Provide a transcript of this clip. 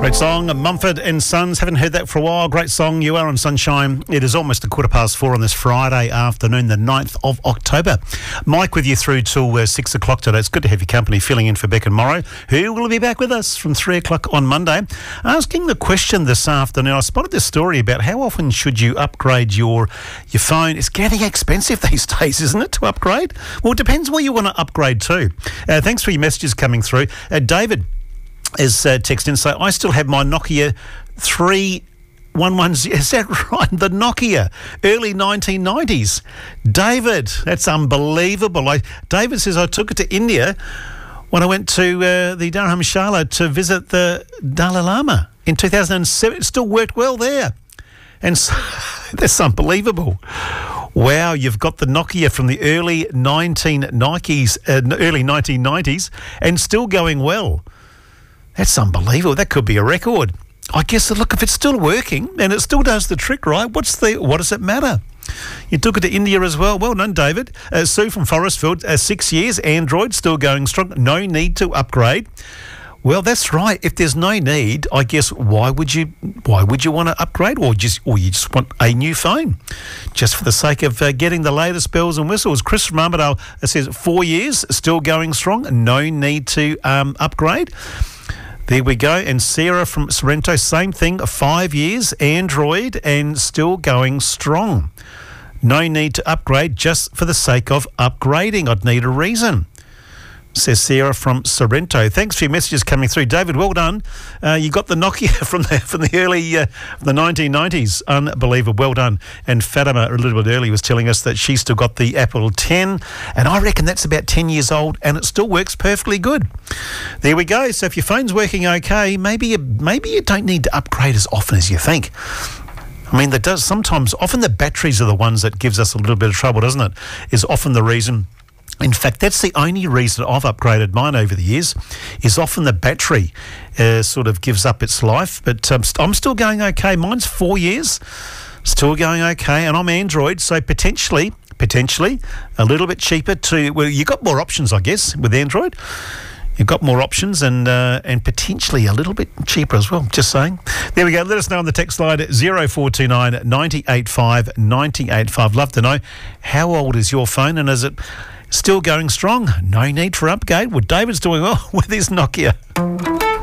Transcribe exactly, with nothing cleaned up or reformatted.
Great song, Mumford and Sons. Haven't heard that for a while. Great song, You Are on Sunshine. It is almost a quarter past four on this Friday afternoon, the ninth of October. Mike with you through till uh, six o'clock today. It's good to have your company, filling in for Beck and Morrow, who will be back with us from three o'clock on Monday. Asking the question this afternoon, I spotted this story about how often should you upgrade your your phone. It's getting expensive these days, isn't it, to upgrade? Well, it depends where you want to upgrade to. Uh, thanks for your messages coming through. Uh, David is uh, texting, so I still have my Nokia three one one zero. Is that right? The Nokia, early nineteen nineties. David, that's unbelievable. I, David says, I took it to India when I went to uh, the Dharamshala to visit the Dalai Lama in two thousand seven. It still worked well there. And so, that's unbelievable. Wow, you've got the Nokia from the early nineteen nineties, uh, early nineteen nineties, and still going well. That's unbelievable. That could be a record. I guess, look, if it's still working and it still does the trick, right, what's the, what does it matter? You took it to India as well. Well done, David. Uh, Sue from Forestfield, uh, six years, Android, still going strong. No need to upgrade. Well, that's right. If there's no need, I guess, why would you why would you want to upgrade, or just or you just want a new phone, just for the sake of uh, getting the latest bells and whistles? Chris from Armadale says four years, still going strong. No need to um, upgrade. There we go. And Sarah from Sorrento, same thing, five years, Android, and still going strong. No need to upgrade just for the sake of upgrading. I'd need a reason, says Sarah from Sorrento. Thanks for your messages coming through. David, well done. Uh, you got the Nokia from the from the early uh, the nineteen nineties. Unbelievable. Well done. And Fatima, a little bit earlier, was telling us that she's still got the Apple ten, and I reckon that's about ten years old, and it still works perfectly good. There we go. So if your phone's working okay, maybe you, maybe you don't need to upgrade as often as you think. I mean, that does sometimes, often the batteries are the ones that gives us a little bit of trouble, doesn't it? Is often the reason. In fact, that's the only reason I've upgraded mine over the years, is often the battery uh, sort of gives up its life. But um, st- I'm still going okay. Mine's four years, still going okay, and I'm Android, so potentially, potentially a little bit cheaper to, well, you've got more options, I guess, with Android. You've got more options and uh, and potentially a little bit cheaper as well, just saying. There we go. Let us know on the text line at zero four two nine, nine eight five, nine eight five. Love to know, how old is your phone, and is it still going strong? No need for upgrade. Well, David's doing well with his Nokia.